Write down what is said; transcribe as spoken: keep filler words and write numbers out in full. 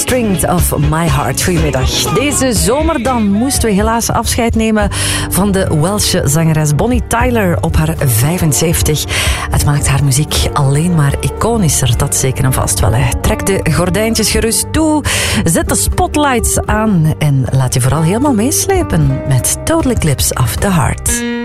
Strings of My Heart. Goedemiddag. Deze zomer dan moesten we helaas afscheid nemen van de Welsche zangeres Bonnie Tyler op haar vijfenzeventig. Het maakt haar muziek alleen maar iconischer, dat zeker en vast wel. Hè. Trek de gordijntjes gerust toe, zet de spotlights aan en laat je vooral helemaal meeslepen met Total Eclipse of the Heart.